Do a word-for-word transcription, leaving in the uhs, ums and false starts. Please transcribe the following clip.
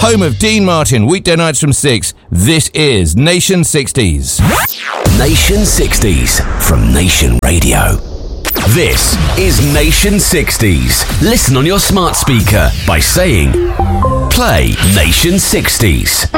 home of Dean Martin, weekday nights from six. This is Nation sixties. Nation sixties from Nation Radio. This is Nation sixties. Listen on your smart speaker by saying, play Nation sixties.